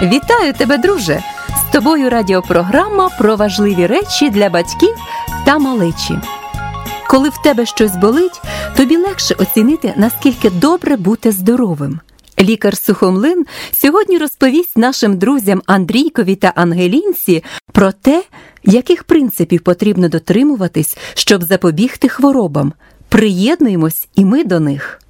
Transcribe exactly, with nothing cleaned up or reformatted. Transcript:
Вітаю тебе, друже! З тобою радіопрограма про важливі речі для батьків та малечі. Коли в тебе щось болить, тобі легше оцінити, наскільки добре бути здоровим. Лікар Сухомлин сьогодні розповість нашим друзям Андрійкові та Ангелінці про те, яких принципів потрібно дотримуватись, щоб запобігти хворобам. Приєднуємось і ми до них.